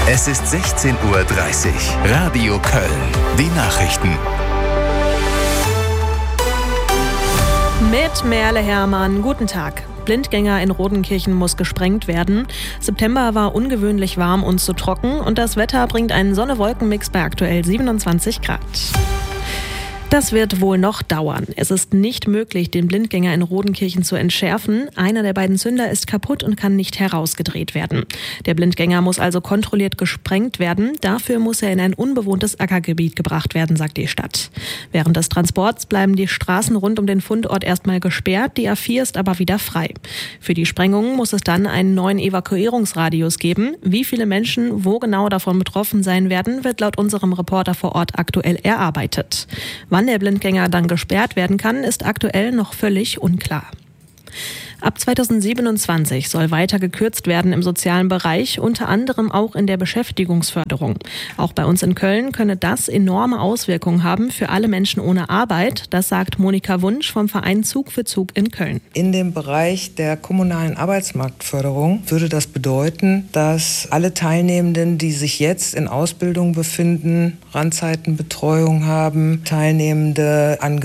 Es ist 16:30 Uhr. Radio Köln. Die Nachrichten. Mit Merle Hermann. Guten Tag. Blindgänger in Rodenkirchen muss gesprengt werden. September war ungewöhnlich warm und zu trocken und das Wetter bringt einen Sonne-Wolken-Mix bei aktuell 27 Grad. Das wird wohl noch dauern. Es ist nicht möglich, den Blindgänger in Rodenkirchen zu entschärfen. Einer der beiden Zünder ist kaputt und kann nicht herausgedreht werden. Der Blindgänger muss also kontrolliert gesprengt werden. Dafür muss er in ein unbewohntes Ackergebiet gebracht werden, sagt die Stadt. Während des Transports bleiben die Straßen rund um den Fundort erstmal gesperrt. Die A4 ist aber wieder frei. Für die Sprengung muss es dann einen neuen Evakuierungsradius geben. Wie viele Menschen wo genau davon betroffen sein werden, wird laut unserem Reporter vor Ort aktuell erarbeitet. Wann der Blindgänger dann gesperrt werden kann, ist aktuell noch völlig unklar. Ab 2027 soll weiter gekürzt werden im sozialen Bereich, unter anderem auch in der Beschäftigungsförderung. Auch bei uns in Köln könne das enorme Auswirkungen haben für alle Menschen ohne Arbeit. Das sagt Monika Wunsch vom Verein Zug für Zug in Köln. In dem Bereich der kommunalen Arbeitsmarktförderung würde das bedeuten, dass alle Teilnehmenden, die sich jetzt in Ausbildung befinden, Randzeitenbetreuung haben, Teilnehmende an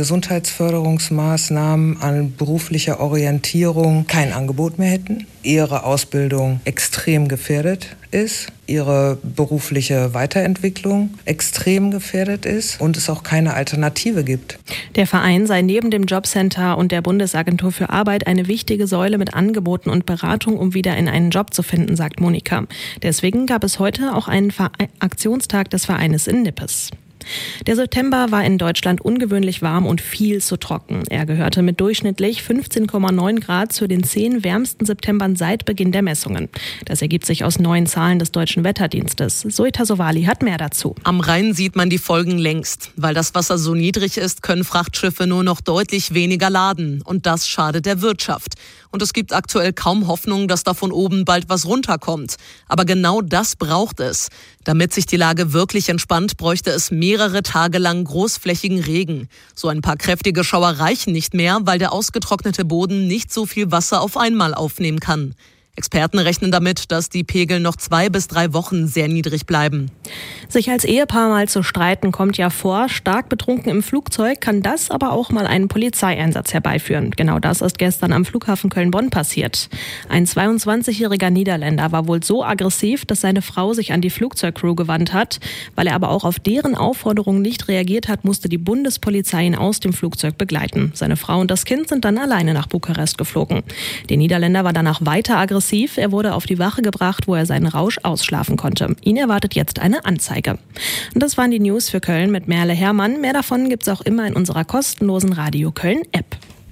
Gesundheitsförderungsmaßnahmen, an beruflicher Orientierung, kein Angebot mehr hätten, ihre Ausbildung extrem gefährdet ist, ihre berufliche Weiterentwicklung extrem gefährdet ist und es auch keine Alternative gibt. Der Verein sei neben dem Jobcenter und der Bundesagentur für Arbeit eine wichtige Säule mit Angeboten und Beratung, um wieder in einen Job zu finden, sagt Monika. Deswegen gab es heute auch einen Aktionstag des Vereines in Nippes. Der September war in Deutschland ungewöhnlich warm und viel zu trocken. Er gehörte mit durchschnittlich 15,9 Grad zu den 10 wärmsten Septembern seit Beginn der Messungen. Das ergibt sich aus neuen Zahlen des Deutschen Wetterdienstes. Zoita Sowali hat mehr dazu. Am Rhein sieht man die Folgen längst. Weil das Wasser so niedrig ist, können Frachtschiffe nur noch deutlich weniger laden. Und das schadet der Wirtschaft. Und es gibt aktuell kaum Hoffnung, dass da von oben bald was runterkommt. Aber genau das braucht es. Damit sich die Lage wirklich entspannt, bräuchte es mehrere Tage lang großflächigen Regen. So ein paar kräftige Schauer reichen nicht mehr, weil der ausgetrocknete Boden nicht so viel Wasser auf einmal aufnehmen kann. Experten rechnen damit, dass die Pegel noch 2 bis 3 Wochen sehr niedrig bleiben. Sich als Ehepaar mal zu streiten kommt ja vor. Stark betrunken im Flugzeug kann das aber auch mal einen Polizeieinsatz herbeiführen. Genau das ist gestern am Flughafen Köln-Bonn passiert. Ein 22-jähriger Niederländer war wohl so aggressiv, dass seine Frau sich an die Flugzeugcrew gewandt hat. Weil er aber auch auf deren Aufforderung nicht reagiert hat, musste die Bundespolizei ihn aus dem Flugzeug begleiten. Seine Frau und das Kind sind dann alleine nach Bukarest geflogen. Der Niederländer war danach weiter aggressiv. Er wurde auf die Wache gebracht, wo er seinen Rausch ausschlafen konnte. Ihn erwartet jetzt eine Anzeige. Und das waren die News für Köln mit Merle Hermann. Mehr davon gibt's auch immer in unserer kostenlosen Radio Köln App.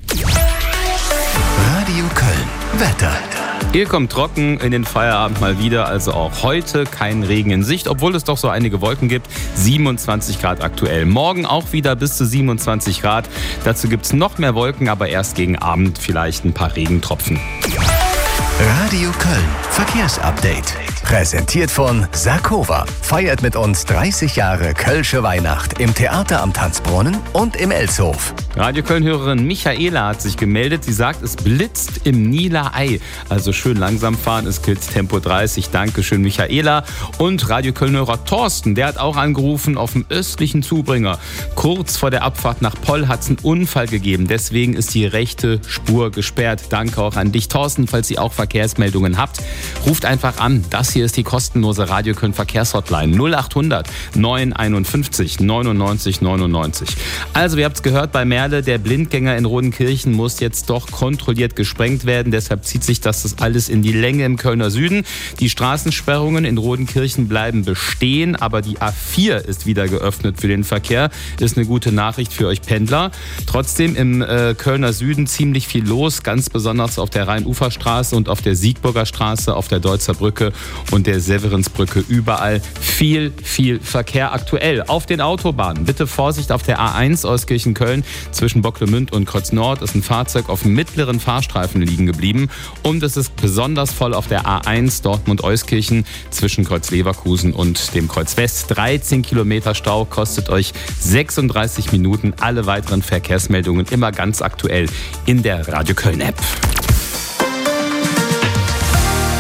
Radio Köln. Wetter. Hier kommt trocken in den Feierabend mal wieder, also auch heute kein Regen in Sicht, obwohl es doch so einige Wolken gibt. 27 Grad aktuell. Morgen auch wieder bis zu 27 Grad. Dazu gibt's noch mehr Wolken, aber erst gegen Abend vielleicht ein paar Regentropfen. Radio Köln. Verkehrsupdate. Präsentiert von Sarkova. Feiert mit uns 30 Jahre Kölsche Weihnacht im Theater am Tanzbrunnen und im Elshof. Radio Köln-Hörerin Michaela hat sich gemeldet. Sie sagt, es blitzt im Niederei. Also schön langsam fahren, es gilt Tempo 30. Dankeschön, Michaela. Und Radio Köln-Hörer Thorsten, der hat auch angerufen auf dem östlichen Zubringer. Kurz vor der Abfahrt nach Poll hat es einen Unfall gegeben. Deswegen ist die rechte Spur gesperrt. Danke auch an dich, Thorsten, falls ihr auch Verkehrsmeldungen habt. Ruft einfach an. Das hier ist die kostenlose Radio Köln Verkehrshotline 0800 951 99 99. Also, ihr habt es gehört bei Merle, der Blindgänger in Rodenkirchen muss jetzt doch kontrolliert gesprengt werden. Deshalb zieht sich das alles in die Länge im Kölner Süden. Die Straßensperrungen in Rodenkirchen bleiben bestehen, aber die A4 ist wieder geöffnet für den Verkehr. Ist eine gute Nachricht für euch Pendler. Trotzdem im Kölner Süden ziemlich viel los, ganz besonders auf der Rheinuferstraße und auf der Siegburger Straße, auf der Deutzer Brücke und der Severinsbrücke. Überall viel Verkehr aktuell. Auf den Autobahnen bitte Vorsicht auf der A1 Euskirchen-Köln. Zwischen Bocklemünd und Kreuz-Nord ist ein Fahrzeug auf dem mittleren Fahrstreifen liegen geblieben. Und es ist besonders voll auf der A1 Dortmund-Euskirchen zwischen Kreuz-Leverkusen und dem Kreuz-West. 13 Kilometer Stau kostet euch 36 Minuten. Alle weiteren Verkehrsmeldungen immer ganz aktuell in der Radio Köln App.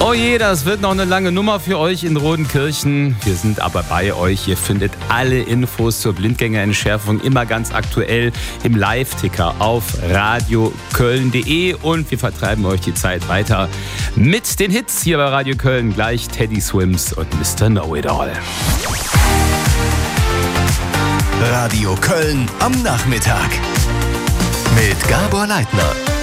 Oh je, das wird noch eine lange Nummer für euch in Rodenkirchen. Wir sind aber bei euch. Ihr findet alle Infos zur Blindgängerentschärfung immer ganz aktuell im Live-Ticker auf radioköln.de und wir vertreiben euch die Zeit weiter mit den Hits hier bei Radio Köln. Gleich Teddy Swims und Mr. Know-It-All. Radio Köln am Nachmittag mit Gabor Leitner.